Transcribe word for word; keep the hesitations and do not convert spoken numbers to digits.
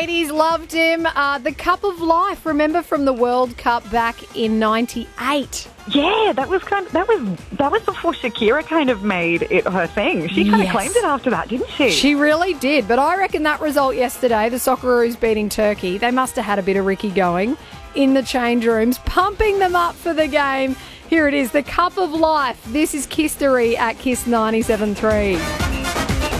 ladies loved him. Uh, the Cup of Life, remember from the World Cup back in ninety-eight. Yeah, that was kind of, that was that was before Shakira kind of made it her thing. She kind Yes. of claimed it after that, didn't she? She really did, but I reckon that result yesterday, the Socceroos beating Turkey, they must have had a bit of Ricky going in the change rooms, pumping them up for the game. Here it is, the Cup of Life. This is Kistery at Kiss ninety-seven point three.